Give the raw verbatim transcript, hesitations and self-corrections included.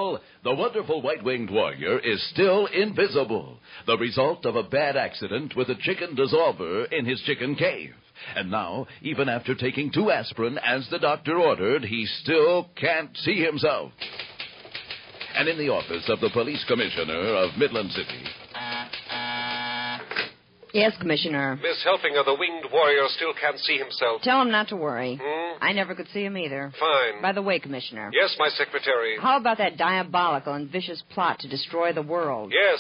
Well, the wonderful white-winged warrior is still invisible, the result of a bad accident with a chicken dissolver in his chicken cave. And now, even after taking two aspirin as the doctor ordered, he still can't see himself. And in the office of the police commissioner of Midland City... Yes, Commissioner. Miss Helfinger, the winged warrior still can't see himself. Tell him not to worry. Hmm? I never could see him either. Fine. By the way, Commissioner. Yes, my secretary. How about that diabolical and vicious plot to destroy the world? Yes.